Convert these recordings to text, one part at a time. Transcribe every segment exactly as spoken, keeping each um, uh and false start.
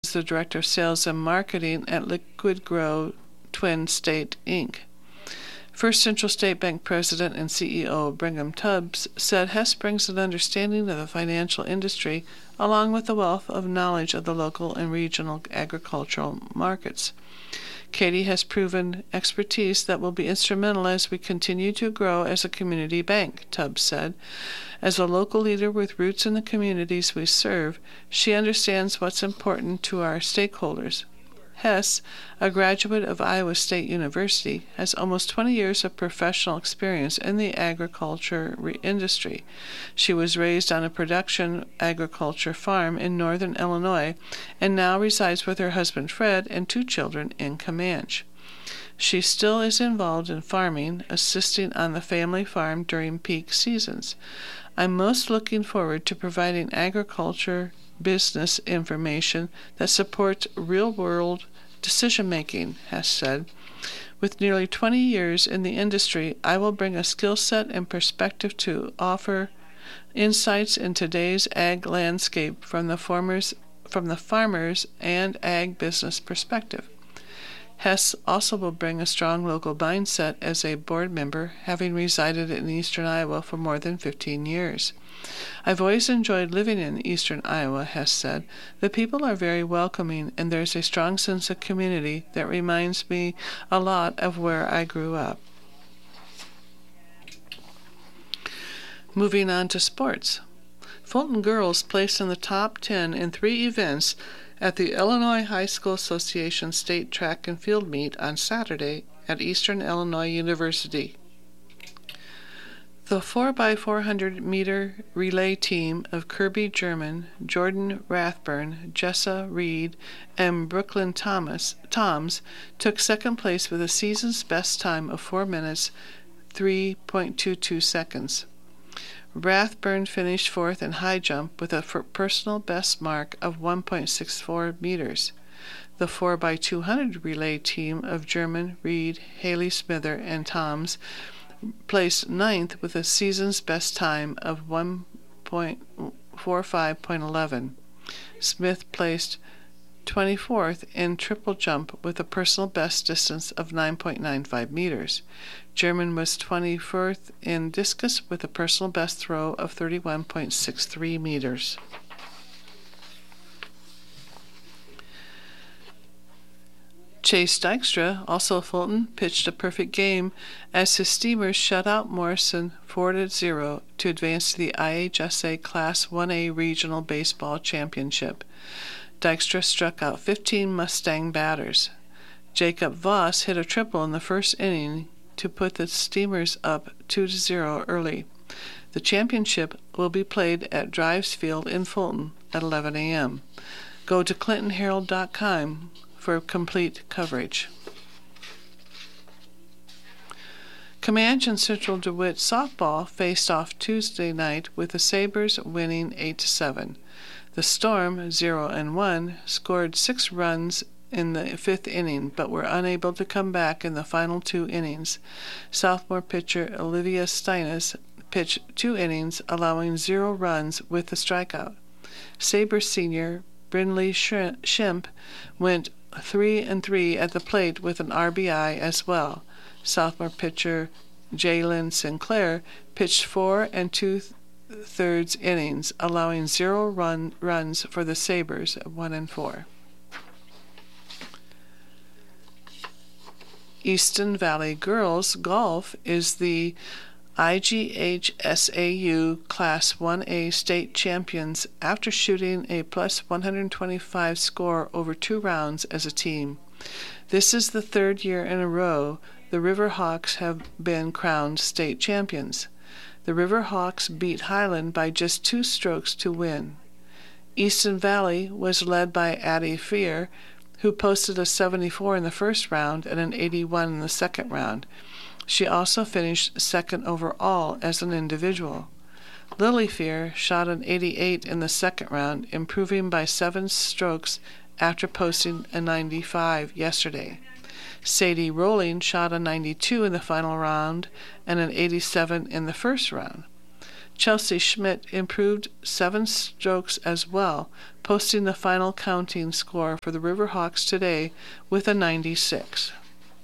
is the Director of Sales and Marketing at Liquid Grow Twin State, Incorporated. First Central State Bank President and C E O Brigham Tubbs said Hess brings an understanding of the financial industry along with the wealth of knowledge of the local and regional agricultural markets. Katie has proven expertise that will be instrumental as we continue to grow as a community bank, Tubbs said. As a local leader with roots in the communities we serve, she understands what's important to our stakeholders. Hess, a graduate of Iowa State University, has almost twenty years of professional experience in the agriculture industry. She was raised on a production agriculture farm in northern Illinois and now resides with her husband Fred and two children in Comanche. She still is involved in farming, assisting on the family farm during peak seasons. I'm most looking forward to providing agriculture business information that supports real-world decision-making, Hess said. With nearly twenty years in the industry, I will bring a skill set and perspective to offer insights in today's ag landscape from the farmers, from the farmers and ag business perspective. Hess also will bring a strong local mindset as a board member, having resided in eastern Iowa for more than fifteen years. I've always enjoyed living in eastern Iowa, Hess said. The people are very welcoming, and there's a strong sense of community that reminds me a lot of where I grew up. Moving on to sports. Fulton girls placed in the top ten in three events at the Illinois High School Association State Track and Field Meet on Saturday at Eastern Illinois University. The four by four hundred meter relay team of Kirby German, Jordan Rathburn, Jessa Reed, and Brooklyn Thomas Toms took second place with a season's best time of four minutes, three point two two seconds. Rathburn finished fourth in high jump with a personal best mark of one point six four meters. The four by two hundred relay team of German, Reed, Haley Smither, and Toms placed ninth with a season's best time of one point four five point one one. Smith placed twenty-fourth in triple jump with a personal best distance of nine point nine five meters. German was twenty-fourth in discus with a personal best throw of thirty-one point six three meters. Chase Dykstra, also Fulton, pitched a perfect game as his Steamers shut out Morrison four to zero to advance to the I H S A Class one A Regional Baseball Championship. Dykstra struck out fifteen Mustang batters. Jacob Voss hit a triple in the first inning to put the Steamers up two to zero early. The championship will be played at Drives Field in Fulton at eleven a.m. Go to clinton herald dot com for complete coverage. Comanche and Central DeWitt softball faced off Tuesday night with the Sabres winning eight to seven. The Storm, zero and one, scored six runs in the fifth inning, but were unable to come back in the final two innings. Sophomore pitcher Olivia Steinis pitched two innings, allowing zero runs with a strikeout. Sabres senior Brindley Shimp went three and three at the plate with an R B I as well. Sophomore pitcher Jalen Sinclair pitched four and two-thirds innings, allowing zero run runs for the Sabres at one and four. Easton Valley Girls Golf is the I G H S A U Class one A state champions after shooting a plus one hundred twenty-five score over two rounds as a team. This is the third year in a row the Riverhawks have been crowned state champions. The Riverhawks beat Highland by just two strokes to win. Easton Valley was led by Addie Fear, who posted a seventy-four in the first round and an eighty-one in the second round. She also finished second overall as an individual. Lily Fear shot an eighty-eight in the second round, improving by seven strokes after posting a ninety-five yesterday. Sadie Rowling shot a ninety-two in the final round and an eighty-seven in the first round. Chelsea Schmidt improved seven strokes as well, posting the final counting score for the Riverhawks today with a ninety-six.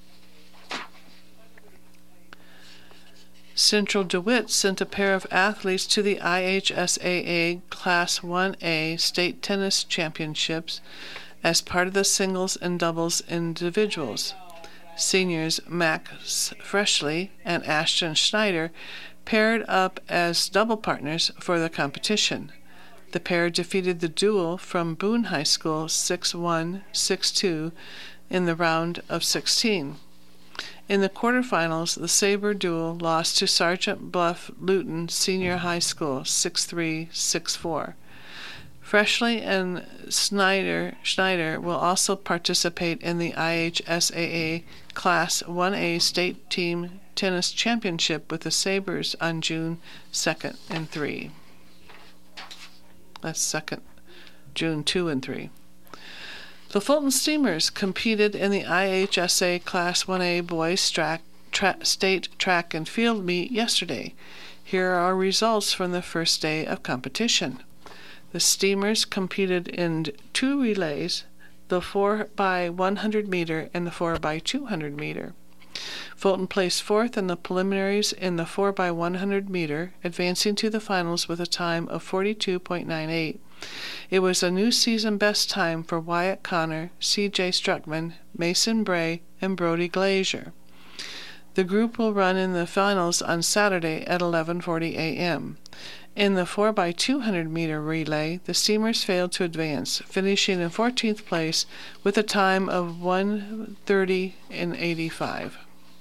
Central DeWitt sent a pair of athletes to the I H S A A Class one A State Tennis Championships as part of the singles and doubles individuals. Seniors Max Freshley and Ashton Schneider paired up as double partners for the competition. The pair defeated the duo from Boone High School six one, six two in the round of sixteen. In the quarterfinals, the Sabre duo lost to Sergeant Bluff Luton Senior High School six three, six four. Freshley and Schneider, Schneider will also participate in the I H S A A Class one A State Team Tennis Championship with the Sabres on June second and three. That's second, June two and three. The Fulton Steamers competed in the I H S A Class one A Boys track, tra- State Track and Field meet yesterday. Here are results from the first day of competition. The Steamers competed in two relays, the four by one hundred meter and the four by two hundred meter. Fulton placed fourth in the preliminaries in the four by one hundred meter, advancing to the finals with a time of forty-two point nine eight. It was a new season best time for Wyatt Connor, C J Struckman, Mason Bray, and Brody Glazier. The group will run in the finals on Saturday at eleven forty a.m. In the four by two hundred meter relay, the Steamers failed to advance, finishing in fourteenth place with a time of one thirty and eighty-five.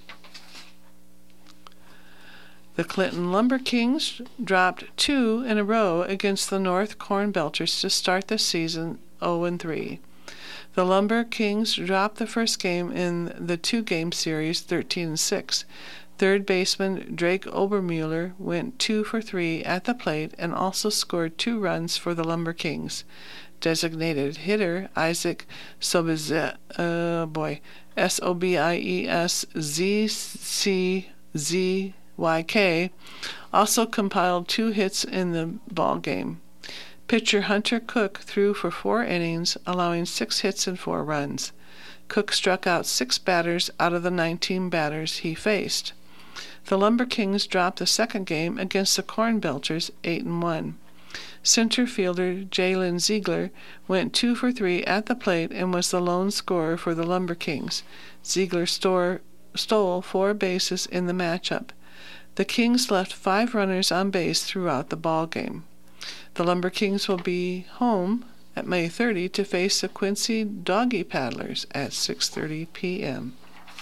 The Clinton Lumber Kings dropped two in a row against the North Corn Belters to start the season oh and three. The Lumber Kings dropped the first game in the two-game series thirteen and six. Third baseman Drake Obermueller went two for three at the plate and also scored two runs for the Lumber Kings. Designated hitter Isaac Sobieski, uh, boy, S O B I E S Z C Z Y K, also compiled two hits in the ball game. Pitcher Hunter Cook threw for four innings, allowing six hits and four runs. Cook struck out six batters out of the nineteen batters he faced. The Lumber Kings dropped the second game against the Corn Belters eight and one. Center fielder Jalen Ziegler went two for three at the plate and was the lone scorer for the Lumber Kings. Ziegler store, stole four bases in the matchup. The Kings left five runners on base throughout the ball game. The Lumber Kings will be home at May thirtieth to face the Quincy Doggy Paddlers at six thirty p.m.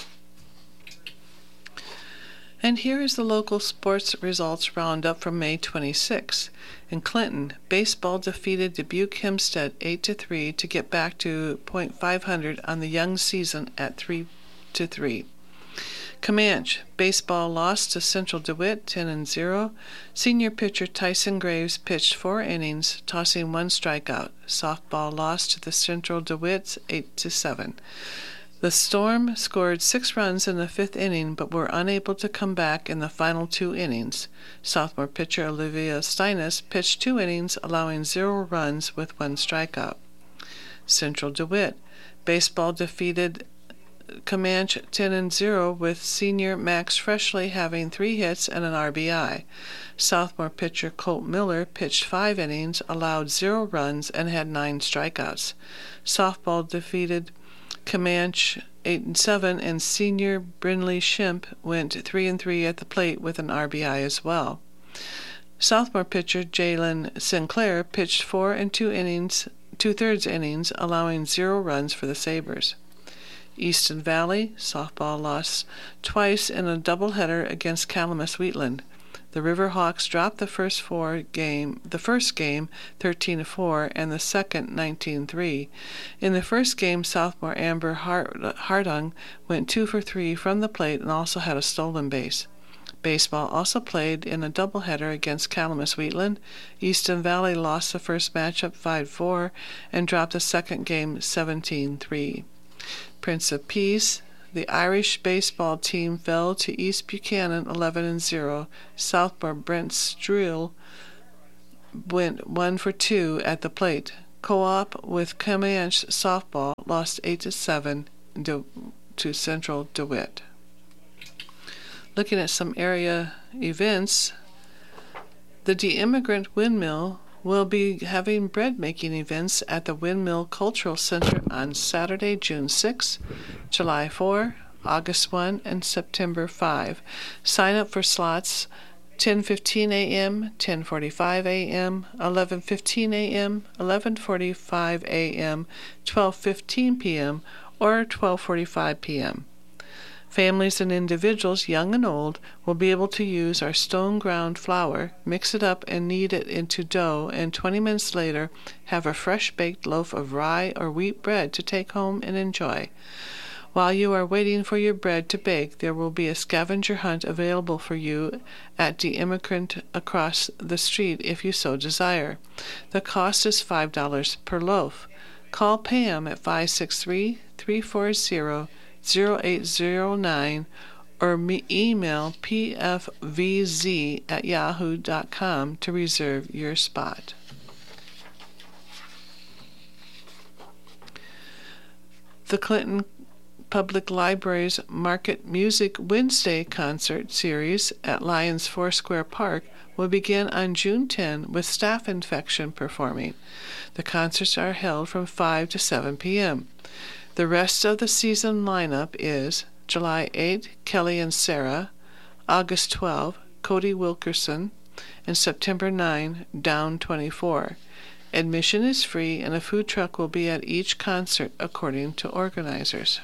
And here is the local sports results roundup from May twenty-sixth. In Clinton, baseball defeated Dubuque Hempstead eight to three to get back to point five hundred on the young season at three to three. Comanche, baseball lost to Central DeWitt ten and zero. Senior pitcher Tyson Graves pitched four innings, tossing one strikeout. Softball lost to the Central DeWitts eight to seven. The Storm scored six runs in the fifth inning but were unable to come back in the final two innings. Sophomore pitcher Olivia Steinis pitched two innings, allowing zero runs with one strikeout. Central DeWitt, baseball defeated Comanche ten and zero with senior Max Freshley having three hits and an R B I. Sophomore pitcher Colt Miller pitched five innings, allowed zero runs, and had nine strikeouts. Softball defeated Comanche eight and seven, and senior Brinley Shimp went three and three at the plate with an R B I as well. Sophomore pitcher Jalen Sinclair pitched four and two innings, two-thirds innings, allowing zero runs for the Sabres. Easton Valley softball lost twice in a doubleheader against Calamus Wheatland. The Riverhawks dropped the first four game, the first game thirteen to four and the second nineteen three. In the first game, sophomore Amber Hart- Hartung went two for three from the plate and also had a stolen base. Baseball also played in a doubleheader against Calamus Wheatland. Easton Valley lost the first matchup five four and dropped the second game seventeen three. Prince of Peace the Irish baseball team fell to East Buchanan eleven and zero. Southmore Brent Strill went one for two at the plate. Co-op with Comanche softball lost eight to seven to Central DeWitt. Looking at some area events, the De-Immigrant Windmill will be having bread-making events at the Windmill Cultural Center on Saturday, June sixth, July fourth, August first, and September fifth. Sign up for slots ten fifteen a.m., ten forty-five a.m., eleven fifteen a.m., eleven forty-five a.m., twelve fifteen p.m., or twelve forty-five p.m. Families and individuals, young and old, will be able to use our stone ground flour, mix it up and knead it into dough, and twenty minutes later have a fresh baked loaf of rye or wheat bread to take home and enjoy. While you are waiting for your bread to bake, there will be a scavenger hunt available for you at De-Immigrant across the street if you so desire. The cost is five dollars per loaf. Call Pam at five six three, three four zero, zero eight zero nine or me email p f v z at yahoo dot com to reserve your spot. The Clinton Public Library's Market Music Wednesday concert series at Lions Foursquare Park will begin on June tenth with Staff Infection performing. The concerts are held from five to seven p.m. The rest of the season lineup is July eighth, Kelly and Sarah, August twelfth, Cody Wilkerson, and September ninth, Down twenty-four. Admission is free, and a food truck will be at each concert according to organizers.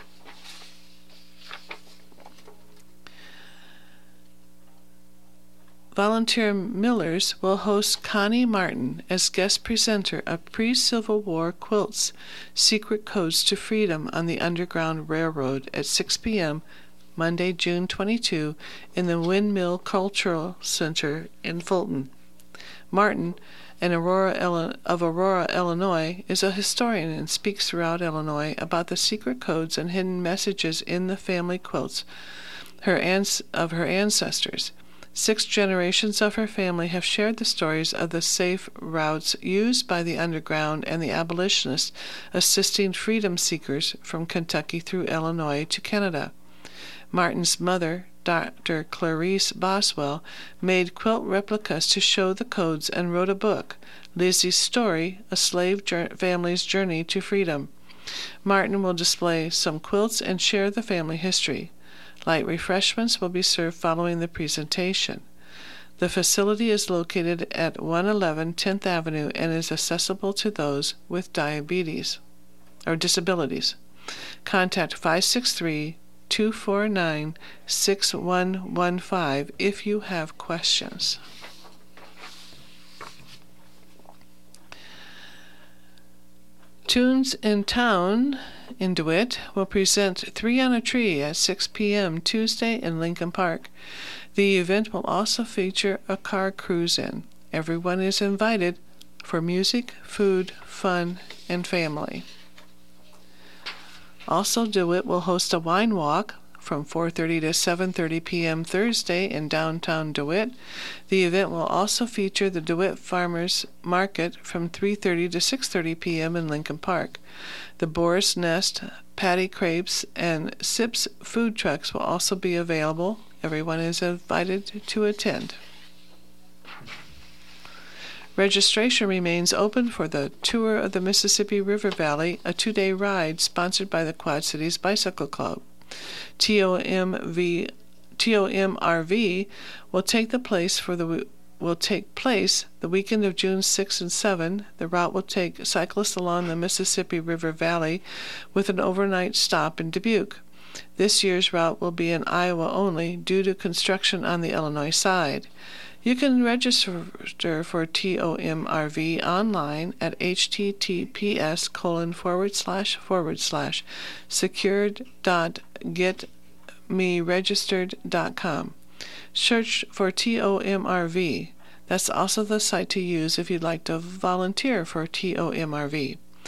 Volunteer Millers will host Connie Martin as guest presenter of Pre-Civil War Quilts, Secret Codes to Freedom on the Underground Railroad at six p.m. Monday, June twenty-second in the Windmill Cultural Center in Fulton. Martin, an Aurora, of Aurora, Illinois, is a historian and speaks throughout Illinois about the secret codes and hidden messages in the family quilts her ans- of her ancestors. Six generations of her family have shared the stories of the safe routes used by the Underground and the abolitionists assisting freedom seekers from Kentucky through Illinois to Canada. Martin's mother, Doctor Clarice Boswell, made quilt replicas to show the codes and wrote a book, Lizzie's Story, A Slave Jour- Family's Journey to Freedom. Martin will display some quilts and share the family history. Light refreshments will be served following the presentation. The facility is located at one eleven tenth Avenue and is accessible to those with diabetes or disabilities. Contact five six three, two four nine, six one one five if you have questions. Tunes in Town in DeWitt will present Three on a Tree at six p.m. Tuesday in Lincoln Park. The event will also feature a car cruise-in. Everyone is invited for music, food, fun, and family. Also, DeWitt will host a wine walk from four thirty to seven thirty p.m. Thursday in downtown DeWitt. The event will also feature the DeWitt Farmers Market from three thirty to six thirty p.m. in Lincoln Park. The Boar's Nest, Patty Crepes, and Sips food trucks will also be available. Everyone is invited to attend. Registration remains open for the Tour of the Mississippi River Valley, a two-day ride sponsored by the Quad Cities Bicycle Club. T O M V, T O M R V will take the place for the will take place the weekend of June sixth and seventh. The route will take cyclists along the Mississippi River Valley with an overnight stop in Dubuque. This year's route will be in Iowa only due to construction on the Illinois side. You can register for T O M R V online at https colon forward slash forward slash secured dot getmeregistered dot com. Search for T O M R V. That's also the site to use if you'd like to volunteer for T O M R V.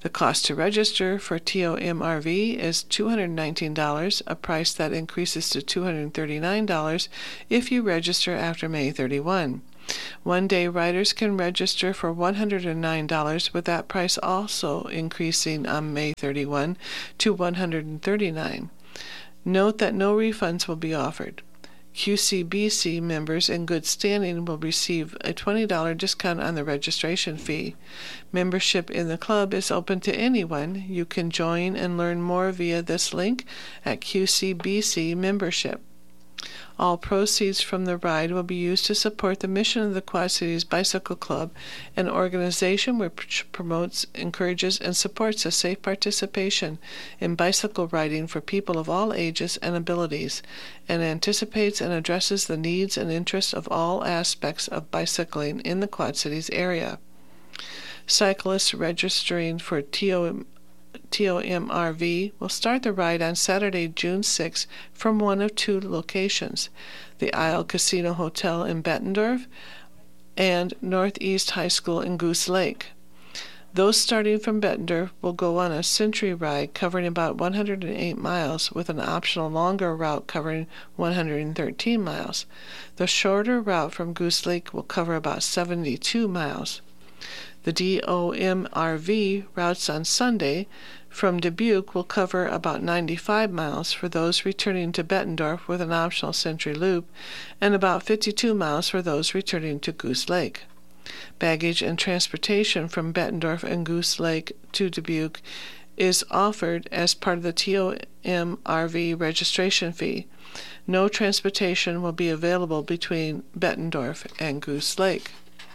The cost to register for T O M R V is two hundred nineteen dollars, a price that increases to two hundred thirty-nine dollars if you register after May thirty-first. One-day riders can register for one hundred nine dollars, with that price also increasing on May thirty-first to one hundred thirty-nine dollars. Note that no refunds will be offered. Q C B C members in good standing will receive a twenty dollars discount on the registration fee. Membership in the club is open to anyone. You can join and learn more via this link at Q C B C membership. All proceeds from the ride will be used to support the mission of the Quad Cities Bicycle Club, an organization which promotes, encourages, and supports a safe participation in bicycle riding for people of all ages and abilities, and anticipates and addresses the needs and interests of all aspects of bicycling in the Quad Cities area. Cyclists registering for T O M T O M R V will start the ride on Saturday, June sixth from one of two locations, the Isle Casino Hotel in Bettendorf and Northeast High School in Goose Lake. Those starting from Bettendorf will go on a Century ride covering about one hundred eight miles, with an optional longer route covering one hundred thirteen miles. The shorter route from Goose Lake will cover about seventy-two miles. The D O M R V routes on Sunday from Dubuque will cover about ninety-five miles for those returning to Bettendorf with an optional Century loop, and about fifty-two miles for those returning to Goose Lake. Baggage and transportation from Bettendorf and Goose Lake to Dubuque is offered as part of the T O M R V registration fee. No transportation will be available between Bettendorf and Goose Lake.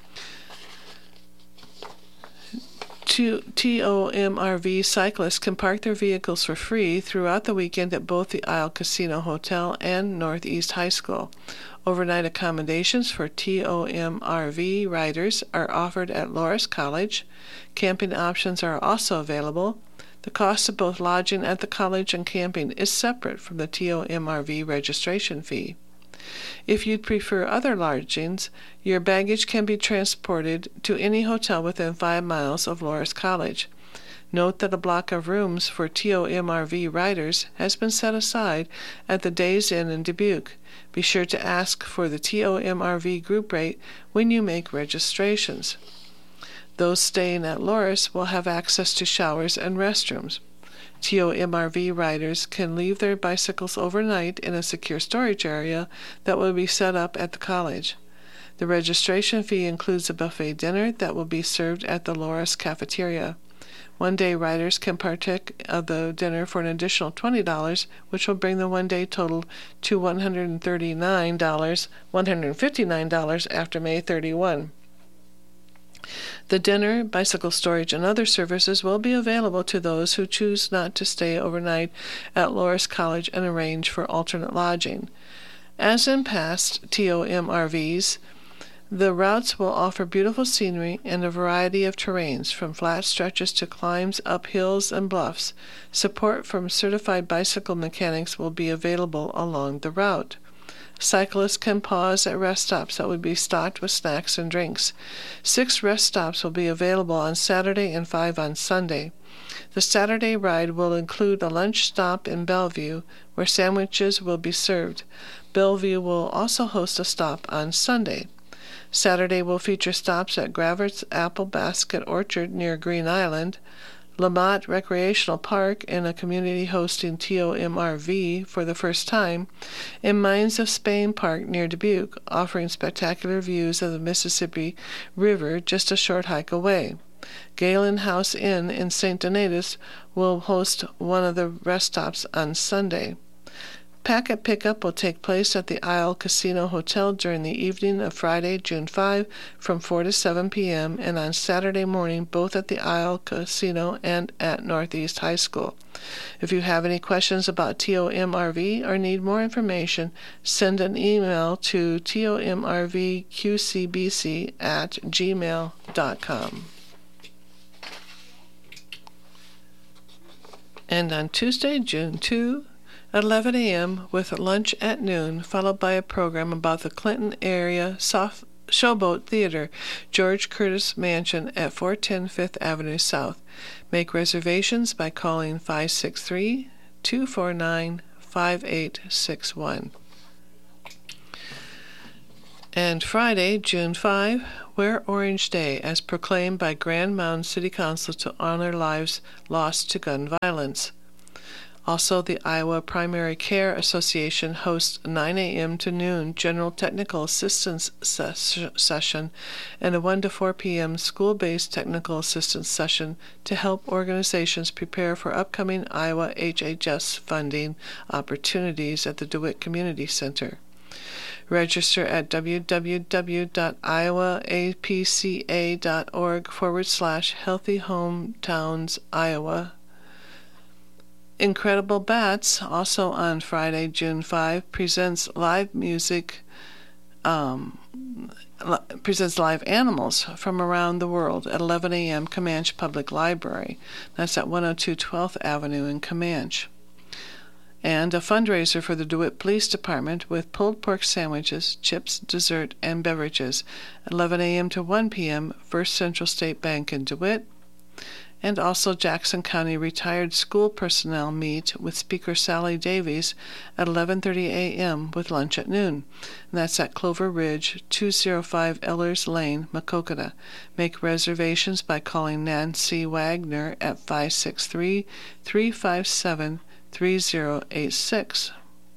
T O M R V cyclists can park their vehicles for free throughout the weekend at both the Isle Casino Hotel and Northeast High School. Overnight accommodations for T O M R V riders are offered at Loras College. Camping options are also available. The cost of both lodging at the college and camping is separate from the T O M R V registration fee. If you'd prefer other lodgings, your baggage can be transported to any hotel within five miles of Loras College. Note that a block of rooms for T O M R V riders has been set aside at the Days Inn in Dubuque. Be sure to ask for the T O M R V group rate when you make registrations. Those staying at Loras will have access to showers and restrooms. T O M R V riders can leave their bicycles overnight in a secure storage area that will be set up at the college. The registration fee includes a buffet dinner that will be served at the Loras cafeteria. One-day riders can partake of the dinner for an additional twenty dollars, which will bring the one-day total to one hundred thirty-nine dollars, one hundred fifty-nine dollars after May thirty-first. The dinner, bicycle storage, and other services will be available to those who choose not to stay overnight at Loras College and arrange for alternate lodging. As in past T O M R Vs, the routes will offer beautiful scenery and a variety of terrains, from flat stretches to climbs up hills and bluffs. Support from certified bicycle mechanics will be available along the route. Cyclists can pause at rest stops that will be stocked with snacks and drinks. Six rest stops will be available on Saturday and five on Sunday. The Saturday ride will include a lunch stop in Bellevue, where sandwiches will be served. Bellevue will also host a stop on Sunday. Saturday will feature stops at Gravert's Apple Basket Orchard near Green Island, Lamont Recreational Park, and a community hosting T O M R V for the first time, and Mines of Spain Park near Dubuque, offering spectacular views of the Mississippi River just a short hike away. Galen House Inn in Saint Donatus will host one of the rest stops on Sunday. Packet pickup will take place at the Isle Casino Hotel during the evening of Friday, June fifth, from four to seven p.m., and on Saturday morning both at the Isle Casino and at Northeast High School. If you have any questions about T O M R V or need more information, send an email to tomrvqcbc at gmail dot com. And on Tuesday, June second, at eleven a.m. with lunch at noon, followed by a program about the Clinton area soft Showboat Theater, George Curtis Mansion at four ten Fifth Avenue South. Make reservations by calling five six three, two four nine, five eight six one. And Friday, June fifth, Wear Orange Day, as proclaimed by Grand Mound City Council to honor lives lost to gun violence. Also, the Iowa Primary Care Association hosts a nine a.m. to noon General Technical Assistance ses- session and a one to four p.m. School-Based Technical Assistance session to help organizations prepare for upcoming Iowa H H S funding opportunities at the DeWitt Community Center. Register at www.iowaapca.org forward slash Healthy Hometowns Iowa. Incredible Bats, also on Friday, June fifth, presents live music, um, li- presents live animals from around the world at eleven a.m. Comanche Public Library. That's at one oh two twelfth Avenue in Comanche. And a fundraiser for the DeWitt Police Department with pulled pork sandwiches, chips, dessert, and beverages, eleven a.m. to one p.m. First Central State Bank in DeWitt. And also Jackson County retired school personnel meet with Speaker Sally Davies at eleven thirty a.m. with lunch at noon. And that's at Clover Ridge, two oh five Ellers Lane, Maquoketa. Make reservations by calling Nancy Wagner at five six three, three five seven, three zero eight six.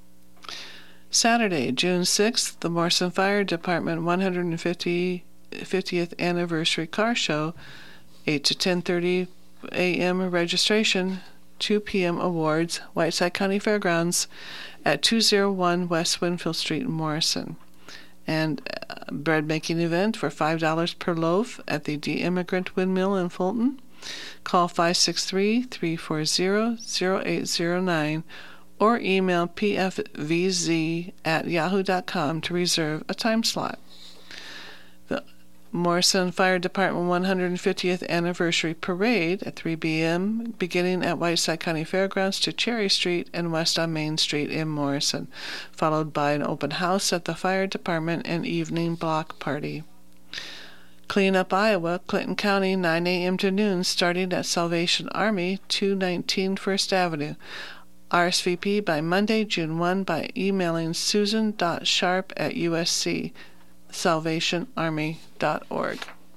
Saturday, June sixth, the Morrison Fire Department one hundred fiftieth Anniversary Car Show, eight to ten thirty a.m. registration, two p.m. awards, Whiteside County Fairgrounds at two oh one West Winfield Street in Morrison. And a bread making event for five dollars per loaf at the De-Immigrant Windmill in Fulton. Call five six three, three four zero, zero eight zero nine or email p f v z at yahoo dot com to reserve a time slot. The Morrison Fire Department one hundred fiftieth Anniversary Parade at three p.m. beginning at Whiteside County Fairgrounds to Cherry Street and west on Main Street in Morrison, followed by an open house at the Fire Department and evening block party. Clean Up Iowa, Clinton County, nine a.m. to noon, starting at Salvation Army, two nineteen First Avenue. R S V P by Monday, June first by emailing susan dot sharp at u s c salvation army dot org.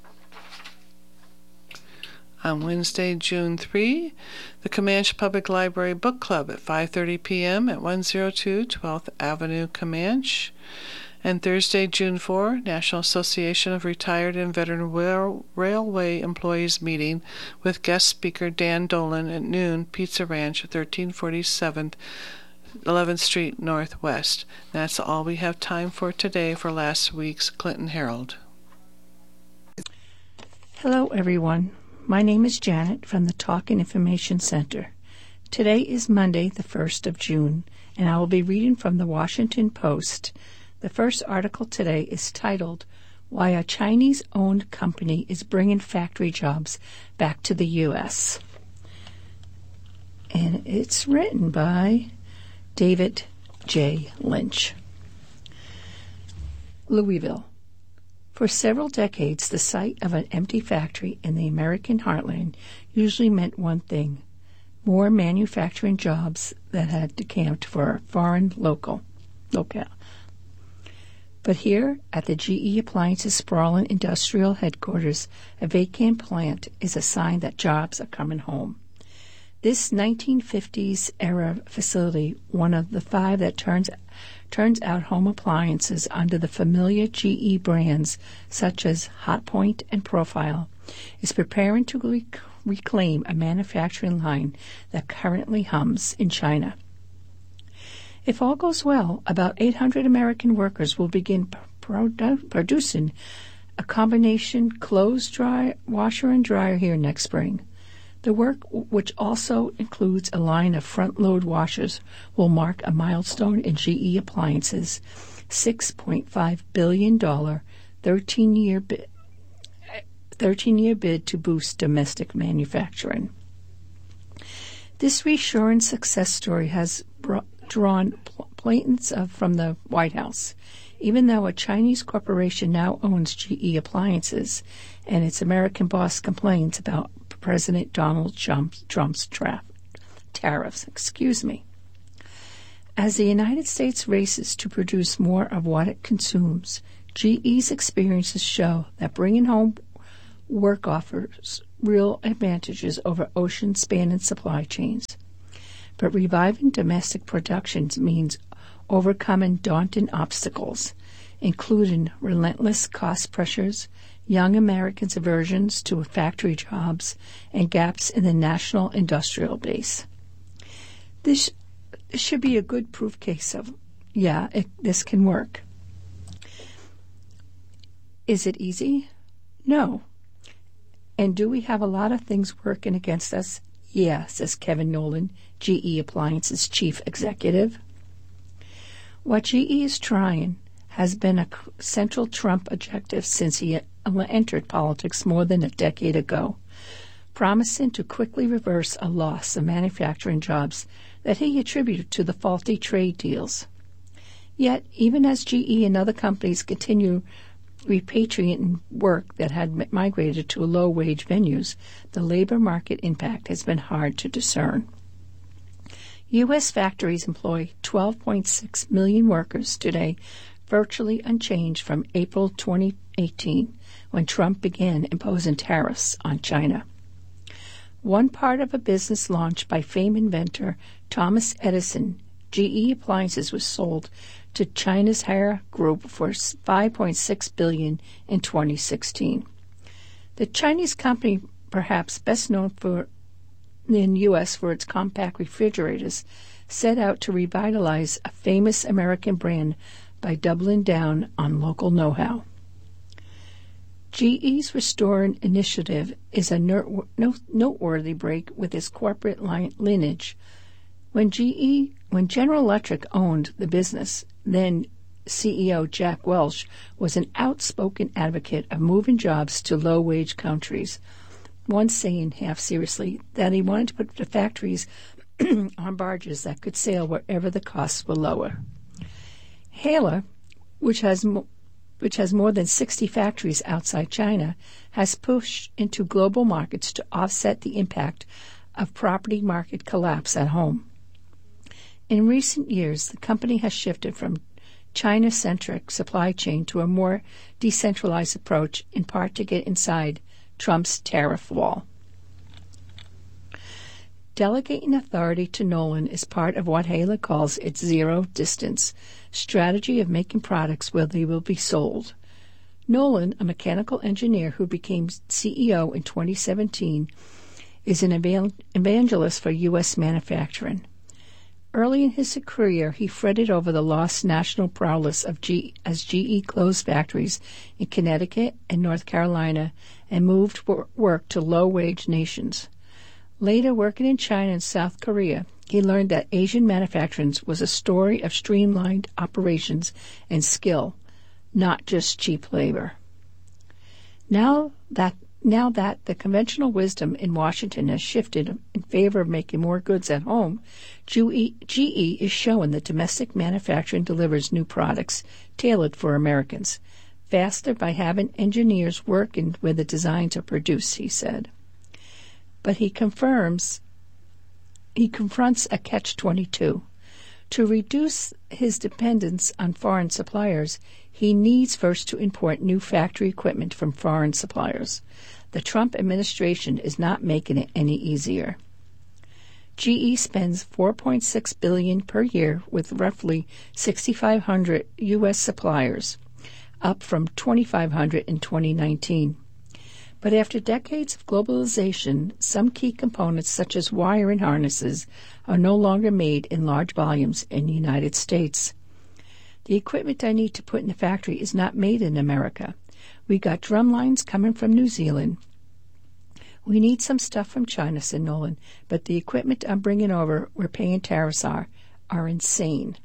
On Wednesday, June third, the Comanche Public Library Book Club at five thirty p.m. at one oh two twelfth Avenue, Comanche. And Thursday, June fourth, National Association of Retired and Veteran Rail- Railway Employees meeting with guest speaker Dan Dolan at noon, Pizza Ranch, thirteen forty-seven eleventh Street Northwest. That's all we have time for today for last week's Clinton Herald. Hello, everyone. My name is Janet from the Talk and Information Center. Today is Monday, the first of June, and I will be reading from the Washington Post. The first article today is titled, Why a Chinese-Owned Company is Bringing Factory Jobs Back to the U S And it's written by David J. Lynch. Louisville. For several decades, the sight of an empty factory in the American heartland usually meant one thing, more manufacturing jobs that had decamped for foreign local locale. But here, at the G E Appliances sprawling industrial headquarters, a vacant plant is a sign that jobs are coming home. This nineteen fifties-era facility, one of the five that turns turns out home appliances under the familiar G E brands such as Hotpoint and Profile, is preparing to rec- reclaim a manufacturing line that currently hums in China. If all goes well, about eight hundred American workers will begin produ- producing a combination clothes dry, washer and dryer here next spring. The work, which also includes a line of front-load washers, will mark a milestone in G E Appliances' six point five billion dollars thirteen-year bid, thirteen-year bid to boost domestic manufacturing. This reassuring success story has brought drawn plaints from the White House. Even though a Chinese corporation now owns G E Appliances and its American boss complains about President Donald Trump's, Trump's tra- tariffs. Excuse me. As the United States races to produce more of what it consumes, G E's experiences show that bringing home work offers real advantages over ocean-spanning supply chains. But reviving domestic production means overcoming daunting obstacles, including relentless cost pressures, young Americans' aversions to factory jobs, and gaps in the national industrial base. This, this should be a good proof case of, yeah, it, this can work. Is it easy? No. And do we have a lot of things working against us? Yeah, says Kevin Nolan, G E Appliances chief executive. What G E is trying has been a central Trump objective since he entered politics more than a decade ago, promising to quickly reverse a loss of manufacturing jobs that he attributed to the faulty trade deals. Yet, even as G E and other companies continue repatriating work that had migrated to low-wage venues, the labor market impact has been hard to discern. U S factories employ twelve point six million workers today, virtually unchanged from April twenty eighteen, when Trump began imposing tariffs on China. One part of a business launched by famed inventor Thomas Edison, G E Appliances was sold to China's Haier Group for five point six billion dollars in twenty sixteen. The Chinese company, perhaps best known for in the U S for its compact refrigerators, set out to revitalize a famous American brand by doubling down on local know-how. G E's Restoring initiative is a noteworthy break with its corporate lineage. When G E, when General Electric owned the business, then C E O Jack Welch was an outspoken advocate of moving jobs to low-wage countries, once saying half seriously that he wanted to put the factories on barges that could sail wherever the costs were lower. Haier, which has mo- which has more than sixty factories outside China, has pushed into global markets to offset the impact of property market collapse at home. In recent years, the company has shifted from China-centric supply chain to a more decentralized approach, in part to get inside Trump's tariff wall. Delegating authority to Nolan is part of what Haier calls its zero-distance strategy of making products where they will be sold. Nolan, a mechanical engineer who became C E O in twenty seventeen, is an evangelist for U S manufacturing. Early in his career, he fretted over the lost national prowess of G as G E closed factories in Connecticut and North Carolina and moved work to low-wage nations. Later, working in China and South Korea, he learned that Asian manufacturing was a story of streamlined operations and skill, not just cheap labor. Now that now that the conventional wisdom in Washington has shifted in favor of making more goods at home, G E is showing that domestic manufacturing delivers new products tailored for Americans faster by having engineers working where the designs are produced, he said. But he confirms he confronts a catch twenty-two. To reduce his dependence on foreign suppliers, he needs first to import new factory equipment from foreign suppliers. The Trump administration is not making it any easier. G E spends four point six billion dollars per year with roughly six thousand five hundred U S suppliers, up from two thousand five hundred in twenty nineteen. But after decades of globalization, some key components such as wire and harnesses are no longer made in large volumes in the United States. The equipment I need to put in the factory is not made in America. We got drum lines coming from New Zealand. We need some stuff from China, said Nolan, but the equipment I'm bringing over where paying tariffs are, are insane.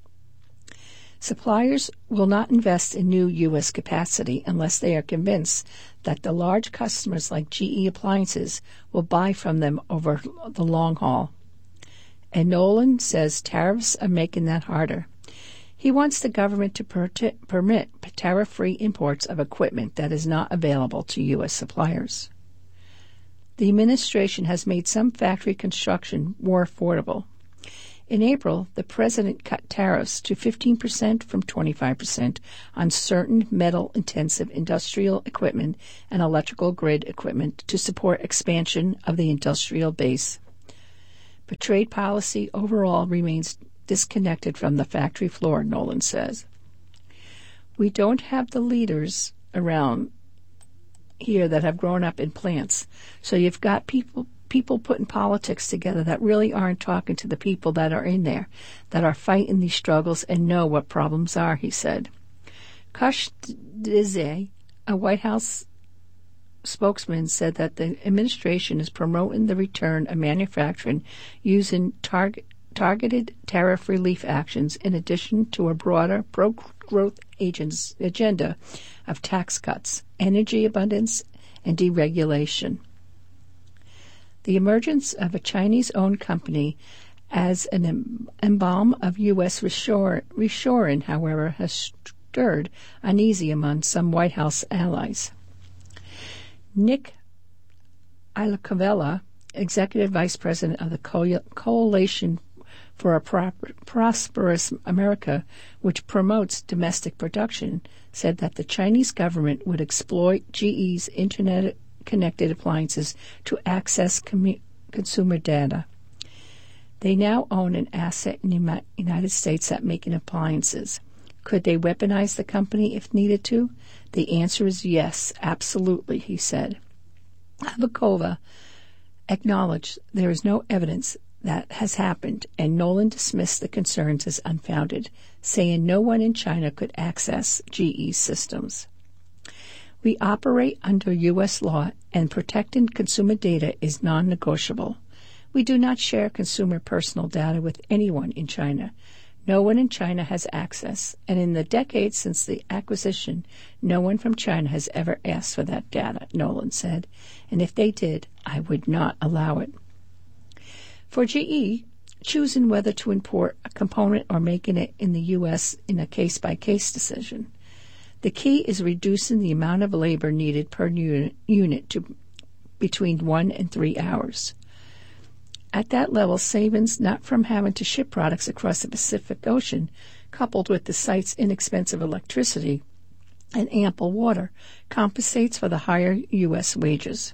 Suppliers will not invest in new U S capacity unless they are convinced that the large customers like G E Appliances will buy from them over the long haul. And Nolan says tariffs are making that harder. He wants the government to per- permit tariff-free imports of equipment that is not available to U S suppliers. The administration has made some factory construction more affordable. In April, the president cut tariffs to fifteen percent from twenty-five percent on certain metal-intensive industrial equipment and electrical grid equipment to support expansion of the industrial base. But trade policy overall remains disconnected from the factory floor, Nolan says. We don't have the leaders around here that have grown up in plants, so you've got people people putting politics together that really aren't talking to the people that are in there, that are fighting these struggles and know what problems are, he said. Kush Dizay, a White House spokesman, said that the administration is promoting the return of manufacturing using target targeted tariff relief actions in addition to a broader pro-growth agents agenda of tax cuts, energy abundance, and deregulation. The emergence of a Chinese-owned company as an emblem of U S reshore, reshoring, however, has stirred uneasy among some White House allies. Nick Iacovella, executive vice president of the Co- Coalition for a Pro- Prosperous America, which promotes domestic production, said that the Chinese government would exploit G E's Internet-connected appliances to access com- consumer data. They now own an asset in the United States at making appliances. Could they weaponize the company if needed to? The answer is yes, absolutely, he said. Avakova acknowledged there is no evidence that has happened, and Nolan dismissed the concerns as unfounded, saying no one in China could access G E's systems. We operate under U S law, and protecting consumer data is non-negotiable. We do not share consumer personal data with anyone in China. No one in China has access, and in the decades since the acquisition, no one from China has ever asked for that data, Nolan said, and if they did, I would not allow it. For G E, choosing whether to import a component or making it in the U S in a case-by-case decision. The key is reducing the amount of labor needed per unit, unit to between one and three hours. At that level, savings not from having to ship products across the Pacific Ocean, coupled with the site's inexpensive electricity and ample water, compensates for the higher U S wages.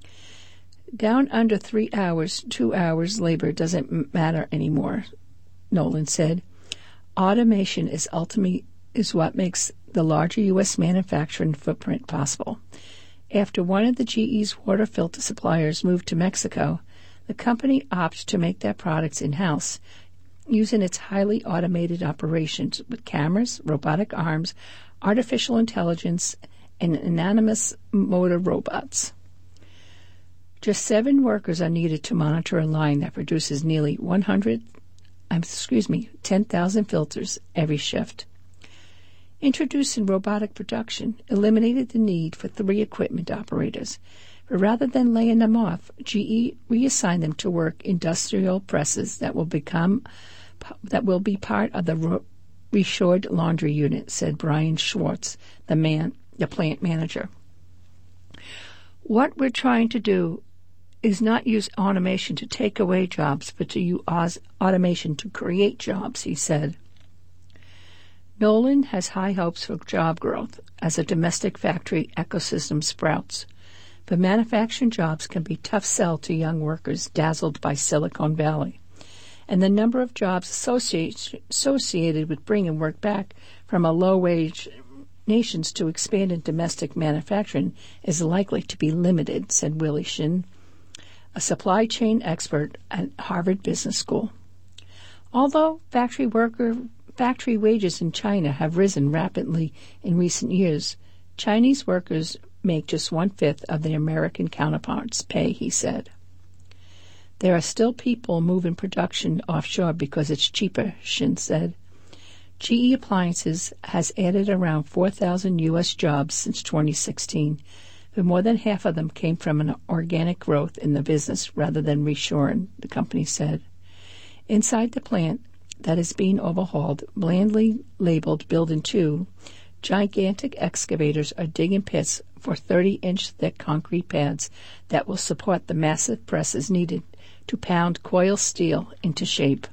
Down under three hours, two hours labor doesn't matter anymore, Nolan said. Automation is ultimately is what makes the larger U S manufacturing footprint possible. After one of the G E's water filter suppliers moved to Mexico, the company opted to make their products in-house, using its highly automated operations with cameras, robotic arms, artificial intelligence, and autonomous motor robots. Just seven workers are needed to monitor a line that produces nearly one hundred, excuse me, ten thousand filters every shift. Introducing robotic production eliminated the need for three equipment operators, but rather than laying them off, G E reassigned them to work industrial presses that will become that will be part of the reshored laundry unit, said Brian Schwartz, the man, the plant manager. What we're trying to do is not use automation to take away jobs, but to use automation to create jobs, he said. Nolan has high hopes for job growth as a domestic factory ecosystem sprouts, but manufacturing jobs can be tough sell to young workers dazzled by Silicon Valley, and the number of jobs associated, associated with bringing work back from a low-wage nations to expand in domestic manufacturing is likely to be limited, said Willie Shin, a supply chain expert at Harvard Business School. Although factory worker factory wages in China have risen rapidly in recent years, Chinese workers make just one-fifth of their American counterparts' pay, he said. There are still people moving production offshore because it's cheaper, Shin said. G E Appliances has added around four thousand U S jobs since twenty sixteen, but more than half of them came from an organic growth in the business rather than reshoring, the company said. Inside the plant, that is being overhauled, blandly labeled Building two, gigantic excavators are digging pits for thirty-inch thick concrete pads that will support the massive presses needed to pound coil steel into shape.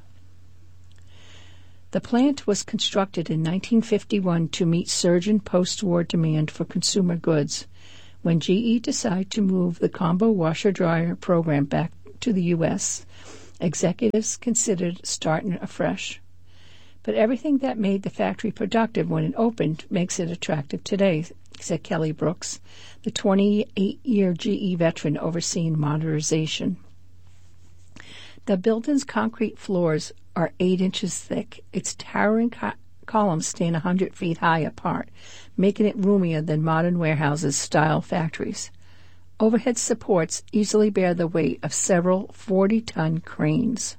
The plant was constructed in nineteen fifty-one to meet surging post-war demand for consumer goods. When G E decided to move the combo washer-dryer program back to the U S, executives considered starting afresh. But everything that made the factory productive when it opened makes it attractive today, said Kelly Brooks, the twenty-eight-year G E veteran overseeing modernization. The building's concrete floors are eight inches thick. Its towering co- columns stand one hundred feet high apart, making it roomier than modern warehouses-style factories. Overhead supports easily bear the weight of several forty-ton cranes.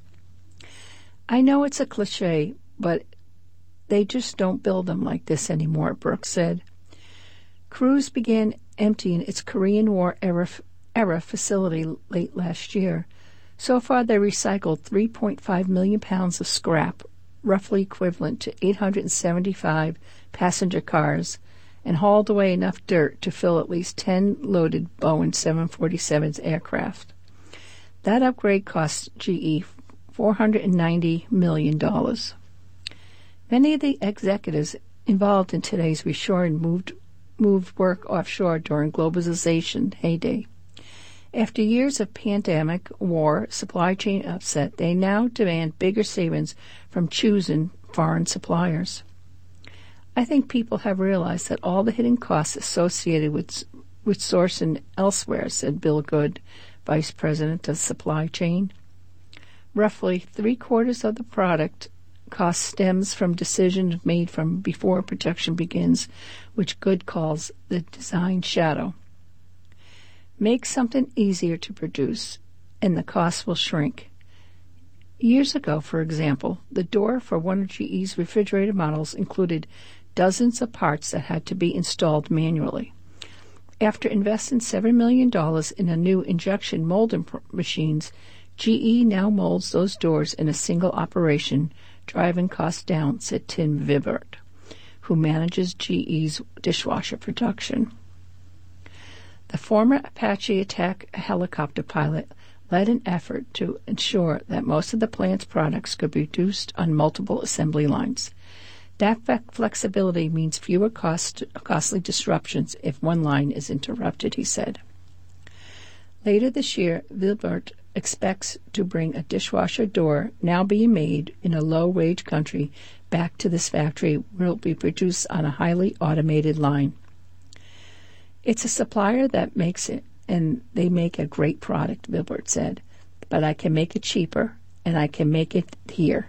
I know it's a cliche, but they just don't build them like this anymore, Brooks said. Crews began emptying its Korean War era, era facility late last year. So far, they recycled three point five million pounds of scrap, roughly equivalent to eight hundred seventy-five passenger cars, and hauled away enough dirt to fill at least ten loaded Boeing seven forty-seven aircraft. That upgrade cost G E four hundred ninety million dollars. Many of the executives involved in today's reshoring moved, moved work offshore during globalization heyday. After years of pandemic, war, supply chain upset, they now demand bigger savings from choosing foreign suppliers. I think people have realized that all the hidden costs associated with, with sourcing elsewhere, said Bill Good, Vice President of Supply Chain. Roughly three-quarters of the product cost stems from decisions made from before production begins, which Good calls the design shadow. Make something easier to produce, and the cost will shrink. Years ago, for example, the door for one of G E's refrigerator models included dozens of parts that had to be installed manually. After investing seven million dollars in a new injection molding machines, G E now molds those doors in a single operation, driving costs down, said Tim Vibert, who manages G E's dishwasher production. The former Apache attack helicopter pilot led an effort to ensure that most of the plant's products could be produced on multiple assembly lines. That flexibility means fewer cost, costly disruptions if one line is interrupted, he said. Later this year, Vilbert expects to bring a dishwasher door now being made in a low-wage country back to this factory where it will be produced on a highly automated line. It's a supplier that makes it, and they make a great product, Vilbert said, but I can make it cheaper, and I can make it here.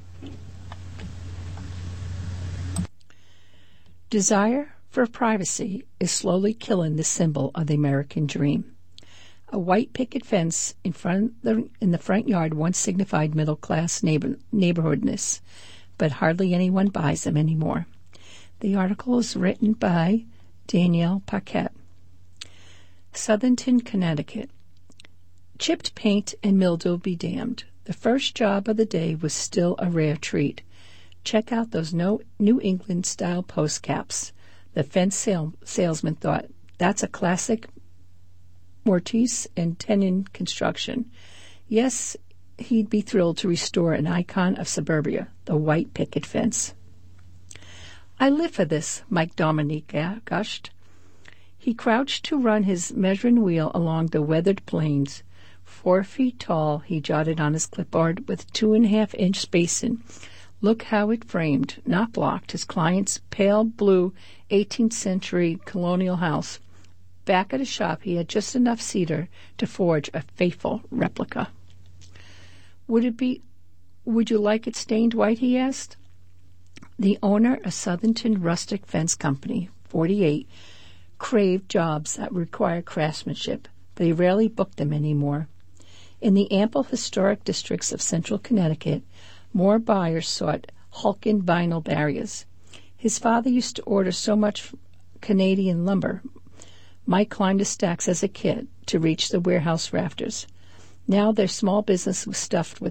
Desire for privacy is slowly killing the symbol of the American dream. A white picket fence in front the, in the front yard once signified middle-class neighbor, neighborhoodness, but hardly anyone buys them anymore. The article is written by Danielle Paquette. Southington, Connecticut. Chipped paint and mildew be damned. The first job of the day was still a rare treat. Check out those no, New England-style post caps. The fence sale, salesman thought, that's a classic Mortise and Tenon construction. Yes, he'd be thrilled to restore an icon of suburbia, the white picket fence. I live for this, Mike Dominique gushed. He crouched to run his measuring wheel along the weathered plains. Four feet tall, he jotted on his clipboard with two-and-a-half-inch spacing. Look how it framed, not blocked, his client's pale blue eighteenth century colonial house. Back at his shop, he had just enough cedar to forge a faithful replica. Would it be, would you like it stained white, he asked. The owner of Southington Rustic Fence Company, forty-eight, craved jobs that require craftsmanship, but he rarely booked them anymore. In the ample historic districts of central Connecticut, more buyers sought hulking vinyl barriers. His father used to order so much Canadian lumber. Mike climbed the stacks as a kid to reach the warehouse rafters. Now their small business was stuffed with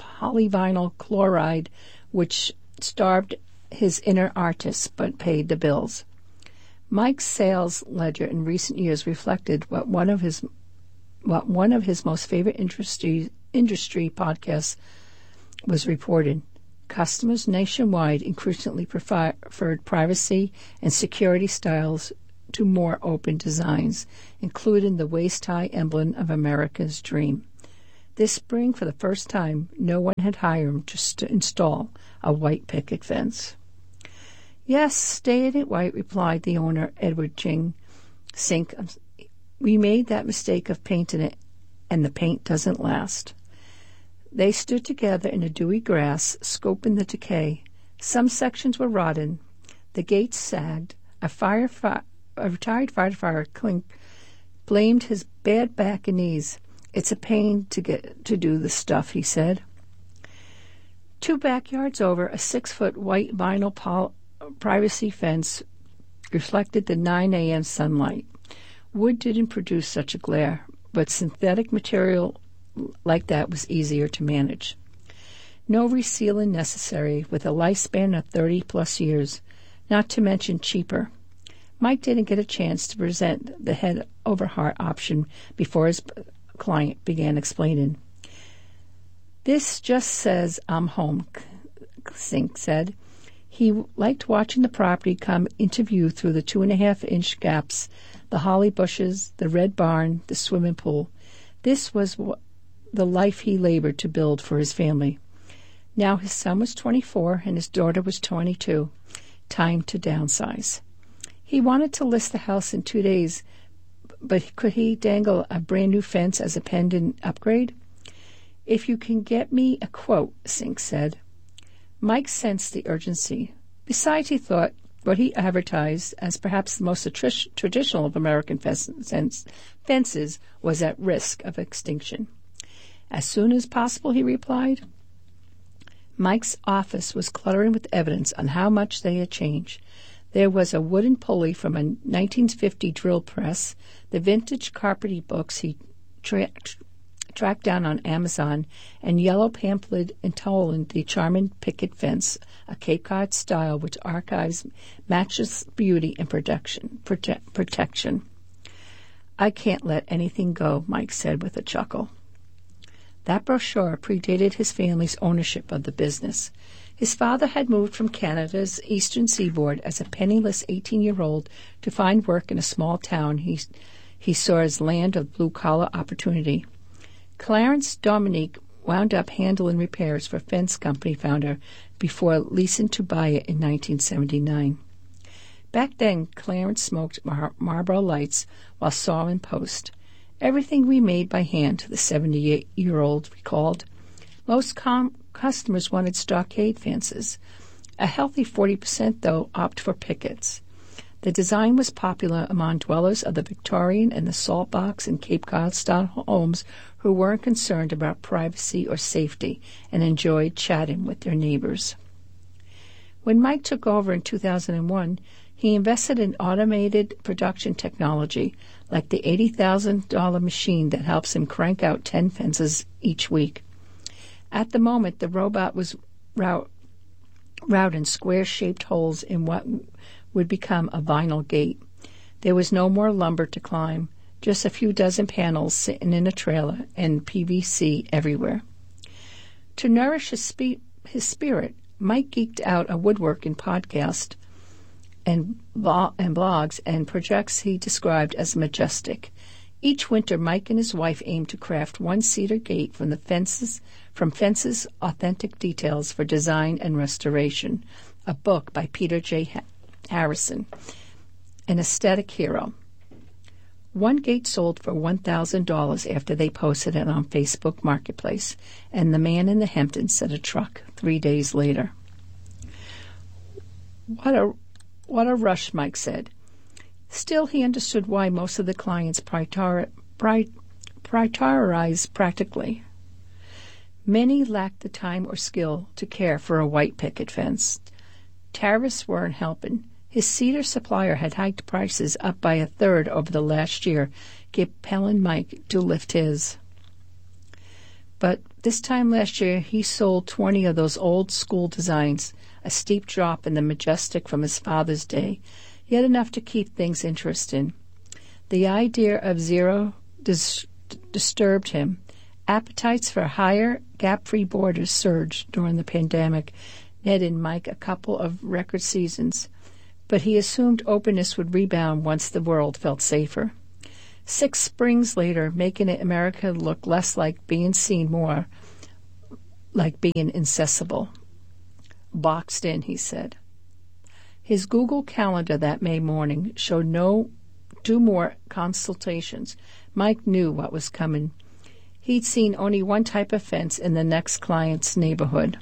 polyvinyl chloride, which starved his inner artist but paid the bills. Mike's sales ledger in recent years reflected what one of his what one of his most favorite industry industry podcasts was reported. Customers nationwide increasingly preferred privacy and security styles to more open designs, including the waist-high emblem of America's dream. This spring, for the first time, no one had hired him to st- install a white picket fence. Yes, stay in it white, replied the owner, Edward Ching Sink. We made that mistake of painting it, and the paint doesn't last. They stood together in the dewy grass, scoping the decay. Some sections were rotten. The gates sagged. A, fire fi- a retired firefighter Klink blamed his bad back and knees. It's a pain to get to do the stuff, he said. Two backyards over, a six-foot white vinyl pol- privacy fence reflected the nine a.m. sunlight. Wood didn't produce such a glare, but synthetic material like that was easier to manage. No resealing necessary, with a lifespan of thirty-plus years, not to mention cheaper. Mike didn't get a chance to present the head-over-heart option before his client began explaining. This just says I'm home, Sink said. He liked watching the property come into view through the two-and-a-half-inch gaps, the holly bushes, the red barn, the swimming pool. This was wh- the life he labored to build for his family. Now his son was twenty-four and his daughter was twenty-two. Time to downsize. He wanted to list the house in two days, but could he dangle a brand-new fence as a pending upgrade? If you can get me a quote, Sink said. Mike sensed the urgency. Besides, he thought what he advertised as perhaps the most atri- traditional of American fences was at risk of extinction. As soon as possible, he replied. Mike's office was cluttering with evidence on how much they had changed. There was a wooden pulley from a nineteen fifty drill press, the vintage carpety books he tra- tracked down on Amazon, and yellow pamphlet entitling The Charming Picket Fence, a Cape Cod style which archives matchless beauty and protection. Prote- protection. I can't let anything go, Mike said with a chuckle. That brochure predated his family's ownership of the business. His father had moved from Canada's eastern seaboard as a penniless eighteen-year-old to find work in a small town he, he saw as land of blue-collar opportunity. Clarence Dominique wound up handling repairs for fence company founder before leasing to buy it in nineteen seventy-nine. Back then, Clarence smoked Mar- Marlboro Lights while sawing post. Everything we made by hand, the seventy-eight-year-old recalled. Most com- customers wanted stockade fences. A healthy forty percent, though, opted for pickets. The design was popular among dwellers of the Victorian and the Salt Box and Cape Cod-style homes who weren't concerned about privacy or safety and enjoyed chatting with their neighbors. When Mike took over in two thousand one, he invested in automated production technology like the eighty thousand dollars machine that helps him crank out ten fences each week. At the moment, the robot was route, routing square-shaped holes in what would become a vinyl gate. There was no more lumber to climb, just a few dozen panels sitting in a trailer and P V C everywhere. To nourish his, spe- his spirit, Mike geeked out a woodworking podcast and, blo- and blogs and projects he described as majestic. Each winter, Mike and his wife aimed to craft one cedar gate from the fences, from fences' authentic details for design and restoration, a book by Peter J. Harrison, an aesthetic hero. One gate sold for one thousand dollars after they posted it on Facebook Marketplace, and the man in the Hamptons sent a truck three days later. What a, what a rush, Mike said. Still, he understood why most of the clients prior, pri, prioritize practically. Many lacked the time or skill to care for a white picket fence. Tariffs weren't helping. His cedar supplier had hiked prices up by a third over the last year, compelling Mike to lift his. But this time last year, he sold twenty of those old school designs, a steep drop in the majestic from his father's day, yet enough to keep things interesting. The idea of zero dis- disturbed him. Appetites for higher, gap-free borders surged during the pandemic, netting Mike a couple of record seasons, but he assumed openness would rebound once the world felt safer. Six springs later, making it America look less like being seen, more like being inaccessible. Boxed in, he said. His Google Calendar that May morning showed no two more consultations. Mike knew what was coming. He'd seen only one type of fence in the next client's neighborhood.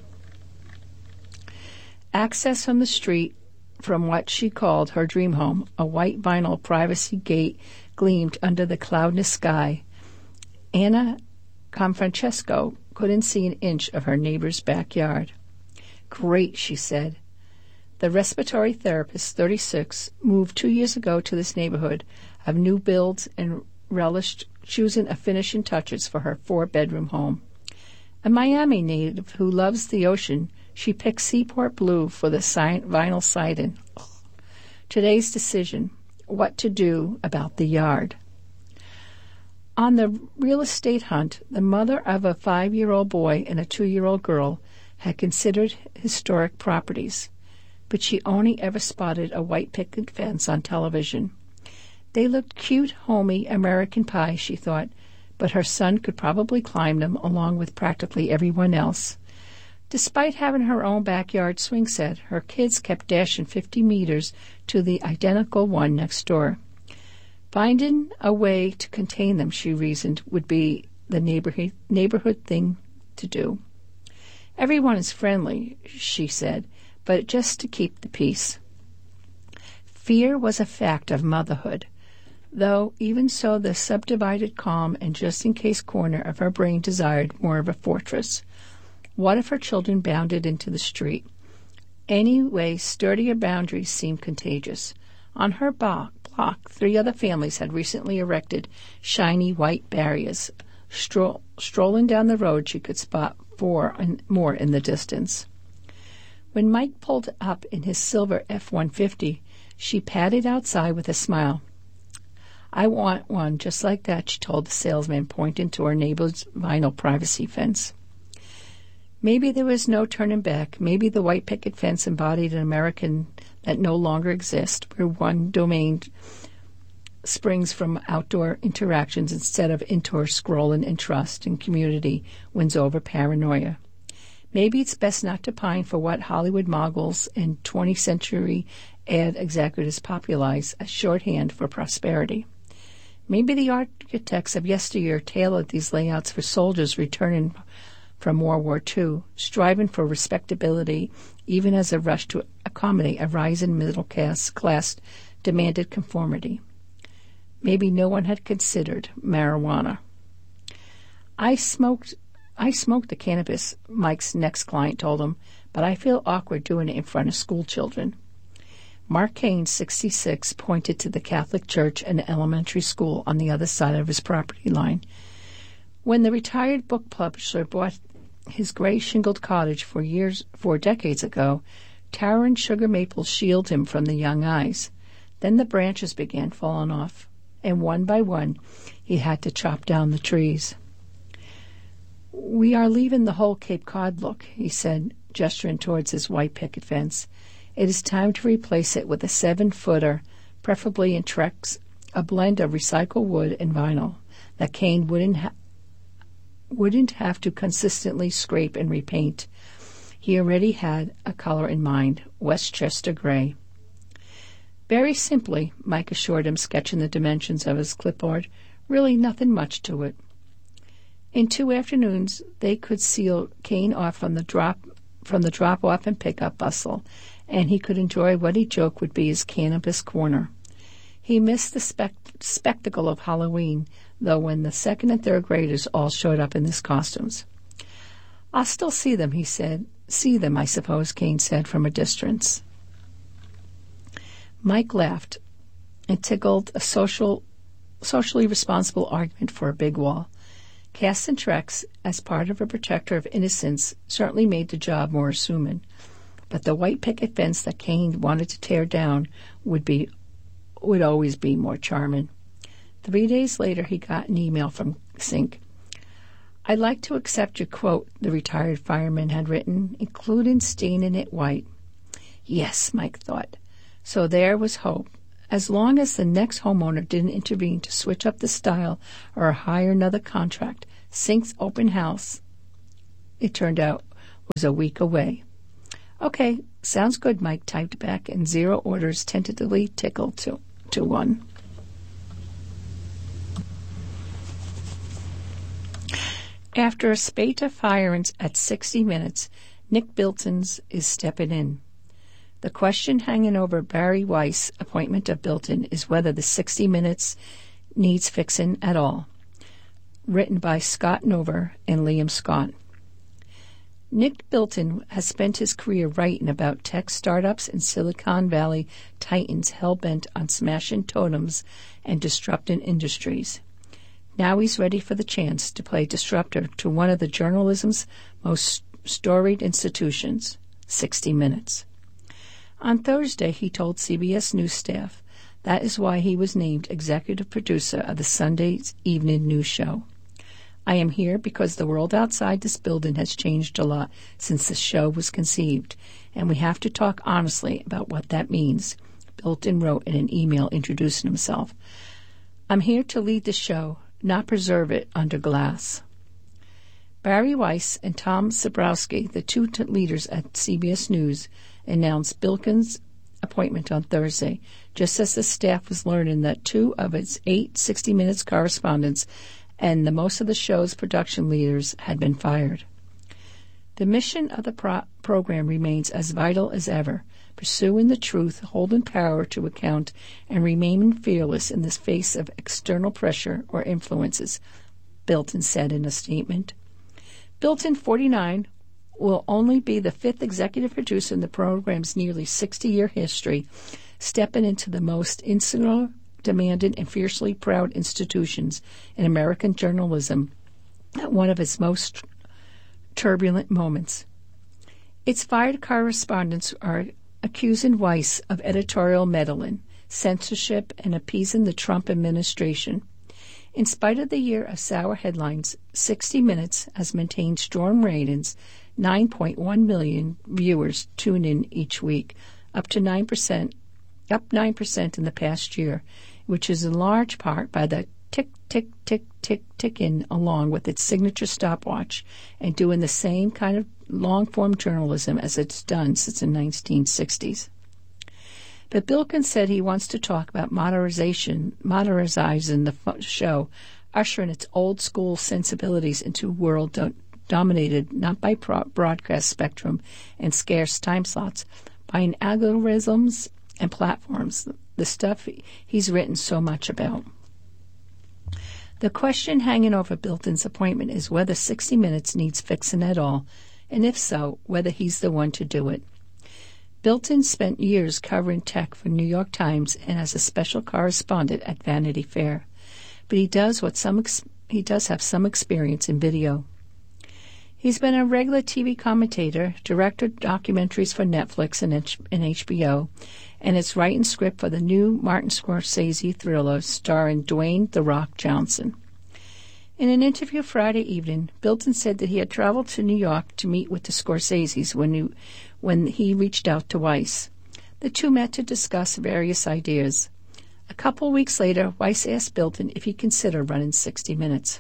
Access from the street from what she called her dream home, a white vinyl privacy gate gleamed under the cloudless sky. Anna Confrancesco couldn't see an inch of her neighbor's backyard. Great, she said. The respiratory therapist, thirty-six, moved two years ago to this neighborhood of new builds and relished choosing a finishing touches for her four-bedroom home. A Miami native who loves the ocean, she picked Seaport Blue for the si- vinyl siding. Today's decision, what to do about the yard. On the real estate hunt, the mother of a five-year-old boy and a two-year-old girl had considered historic properties, but she only ever spotted a white picket fence on television. They looked cute, homey American pie, she thought, but her son could probably climb them along with practically everyone else. Despite having her own backyard swing set, her kids kept dashing fifty meters to the identical one next door. Finding a way to contain them, she reasoned, would be the neighborhood, neighborhood thing to do. Everyone is friendly, she said, but just to keep the peace. Fear was a fact of motherhood, though even so the subdivided calm and just-in-case corner of her brain desired more of a fortress. What if her children bounded into the street? Anyway, sturdier boundaries seemed contagious. On her block, block three other families had recently erected shiny white barriers. Stroll, strolling down the road, she could spot four and more in the distance. When Mike pulled up in his silver F one fifty, she padded outside with a smile. I want one just like that, she told the salesman, pointing to her neighbor's vinyl privacy fence. Maybe there was no turning back. Maybe the white picket fence embodied an American that no longer exists, where one domain springs from outdoor interactions instead of indoor scrolling and trust and community wins over paranoia. Maybe it's best not to pine for what Hollywood moguls and twentieth century ad executives popularized as shorthand for prosperity. Maybe the architects of yesteryear tailored these layouts for soldiers returning from World War Two, striving for respectability even as a rush to accommodate a rising middle class, class demanded conformity. Maybe no one had considered marijuana. I smoked I smoked the cannabis, Mike's next client told him, but I feel awkward doing it in front of school children. Mark Kane, sixty-six, pointed to the Catholic church and elementary school on the other side of his property line. When the retired book publisher bought his gray shingled cottage four years, four decades ago, towering sugar maples shielded him from the young eyes. Then the branches began falling off, and one by one he had to chop down the trees. We are leaving the whole Cape Cod look, he said, gesturing towards his white picket fence. It is time to replace it with a seven-footer, preferably in Trex, a blend of recycled wood and vinyl that Kane wouldn't ha- wouldn't have to consistently scrape and repaint. He already had a color in mind, Westchester gray. Very simply, Mike assured him, sketching the dimensions of his clipboard. Really nothing much to it. In two afternoons, they could seal Kane off from the drop from the drop-off and pick-up bustle, and he could enjoy what he joked would be his cannabis corner. He missed the spect- spectacle of Halloween, though, when the second and third graders all showed up in these costumes. I'll still see them, he said. See them, I suppose, Kane said from a distance. Mike laughed and tickled a social, socially responsible argument for a big wall. Casting Trex as part of a protector of innocence certainly made the job more assuming, but the white picket fence that Kane wanted to tear down would be would always be more charming. Three days later, he got an email from Sink. "I'd like to accept your quote," the retired fireman had written, including staining it white. Yes, Mike thought. So there was hope. As long as the next homeowner didn't intervene to switch up the style or hire another contract, Sink's open house, it turned out, was a week away. "Okay, sounds good," Mike typed back, and zero orders tentatively tickled to, to one. After a spate of firings at sixty minutes, Nick Bilton's is stepping in. The question hanging over Barry Weiss' appointment of Bilton is whether the sixty minutes needs fixing at all. Written by Scott Nover and Liam Scott. Nick Bilton has spent his career writing about tech startups and Silicon Valley titans hell-bent on smashing totems and disrupting industries. Now he's ready for the chance to play disruptor to one of the journalism's most storied institutions, sixty minutes. On Thursday, he told C B S News staff that is why he was named executive producer of the Sunday's evening news show. "I am here because the world outside this building has changed a lot since the show was conceived, and we have to talk honestly about what that means," Bilton wrote in an email introducing himself. "I'm here to lead the show, not preserve it under glass." Barry Weiss and Tom Zebrowski, the two t- leaders at C B S News, announced Bilton's appointment on Thursday, just as the staff was learning that two of its eight sixty minutes correspondents and the most of the show's production leaders had been fired. The mission of the pro- program remains as vital as ever, pursuing the truth, holding power to account, and remaining fearless in the face of external pressure or influences, Bilton said in a statement. Bilton, forty-nine, will only be the fifth executive producer in the program's nearly sixty-year history, stepping into the most insular, demanding, and fiercely proud institutions in American journalism at one of its most turbulent moments. Its fired correspondents are accusing Weiss of editorial meddling, censorship, and appeasing the Trump administration. In spite of the year of sour headlines, sixty minutes has maintained strong ratings, nine point one million viewers tune in each week, up to nine percent, up nine percent in the past year, which is in large part by the tick, tick, tick, tick, ticking along with its signature stopwatch and doing the same kind of long-form journalism as it's done since the nineteen sixties. But Bilton said he wants to talk about modernization, modernizing the show, ushering its old-school sensibilities into a world do- dominated not by pro- broadcast spectrum and scarce time slots, by an algorithms and platforms, the stuff he's written so much about. The question hanging over Bilton's appointment is whether sixty minutes needs fixing at all, and if so, whether he's the one to do it. Bilton spent years covering tech for New York Times and as a special correspondent at Vanity Fair, but he does what some ex- he does have some experience in video. He's been a regular T V commentator, directed documentaries for Netflix and, H- and H B O, and is writing script for the new Martin Scorsese thriller starring Dwayne "The Rock" Johnson. In an interview Friday evening, Bilton said that he had traveled to New York to meet with the Scorseses when he, when he reached out to Weiss. The two met to discuss various ideas. A couple weeks later, Weiss asked Bilton if he'd consider running sixty minutes.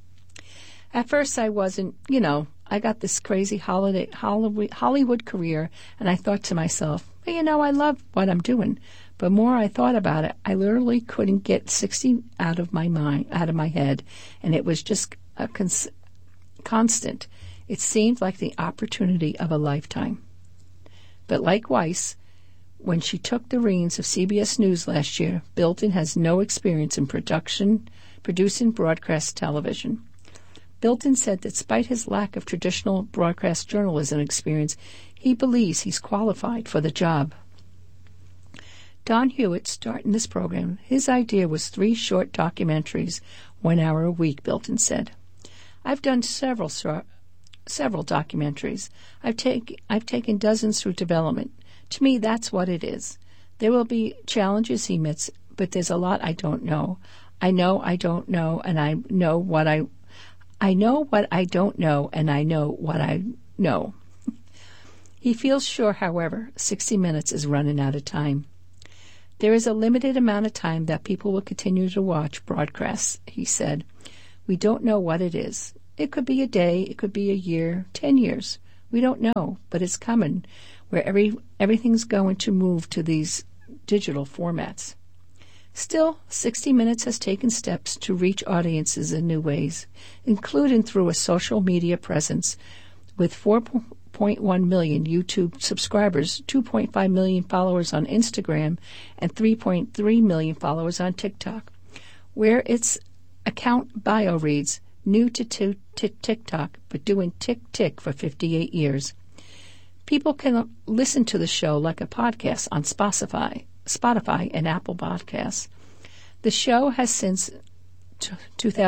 At first I wasn't, you know, I got this crazy holiday, Hollywood career, and I thought to myself, well, you know, I love what I'm doing. But more I thought about it, I literally couldn't get sixty out of my mind, out of my head, and it was just a cons- constant. It seemed like the opportunity of a lifetime. But like Weiss, when she took the reins of C B S News last year, Bilton has no experience in production, producing broadcast television. Bilton said that despite his lack of traditional broadcast journalism experience, he believes he's qualified for the job. Don Hewitt, starting this program, his idea was three short documentaries, one hour a week, Bilton said. I've done several several documentaries. I've take I've taken dozens through development. To me, that's what it is. There will be challenges, he admits, but there's a lot I don't know. I know I don't know, and I know what I I know what I don't know, and I know what I know. He feels sure, however, sixty minutes is running out of time. There is a limited amount of time that people will continue to watch broadcasts, he said. We don't know what it is. It could be a day, it could be a year, ten years. We don't know, but it's coming, where every everything's going to move to these digital formats. Still, sixty minutes has taken steps to reach audiences in new ways, including through a social media presence with four point one million YouTube subscribers, two point five million followers on Instagram, and three point three million followers on TikTok, where its account bio reads, new to t- t- TikTok, but doing tick-tick for fifty-eight years. People can listen to the show like a podcast on Spotify, Spotify and Apple Podcasts. The show has since t- two thousand